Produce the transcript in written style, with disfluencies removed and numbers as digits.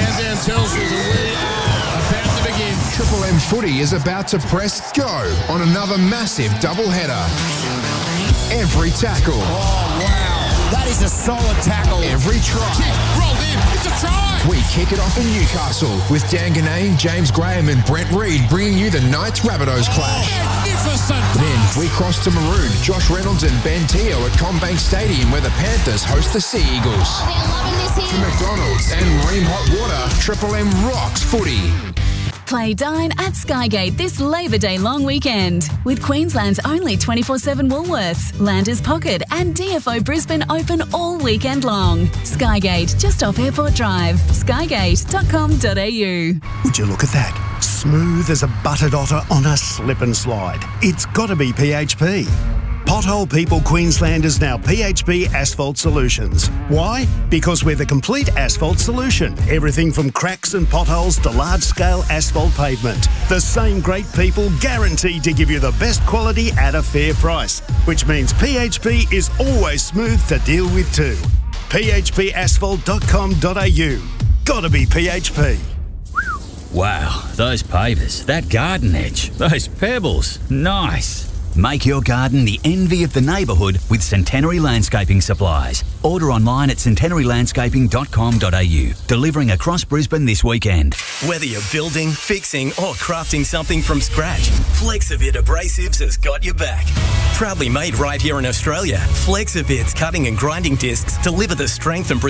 countdown tells us that we are about to begin. Triple M Footy is about to press go on another massive doubleheader. Every tackle. Oh, wow. That is a solid tackle. Every try. Kick, rolled in. It's a try. We kick it off in Newcastle with Dan Ganane, James Graham and Brent Reid bringing you the Knights-Rabbitohs clash. Magnificent. Then we cross to Maroon, Josh Reynolds and Ben Teo at CommBank Stadium where the Panthers host the Sea Eagles. They're loving this From here. McDonald's and Ream Hot Water, Triple M rocks footy. Play Dine at Skygate this Labor Day long weekend with Queensland's only 24/7 Woolworths, Landers Pocket and DFO Brisbane open all weekend long. Skygate, just off Airport Drive. Skygate.com.au. Would you look at that? Smooth as a buttered otter on a slip and slide. It's got to be PHP. Pothole People Queensland is now PHP Asphalt Solutions. Why? Because we're the complete asphalt solution. Everything from cracks and potholes to large-scale asphalt pavement. The same great people guaranteed to give you the best quality at a fair price, which means PHP is always smooth to deal with too. phpasphalt.com.au. Gotta be PHP. Wow, those pavers, that garden edge, those pebbles, nice. Make your garden the envy of the neighbourhood with Centenary Landscaping Supplies. Order online at centenarylandscaping.com.au. Delivering across Brisbane this weekend. Whether you're building, fixing or crafting something from scratch, Flexivit Abrasives has got your back. Proudly made right here in Australia, Flexivit's cutting and grinding discs deliver the strength and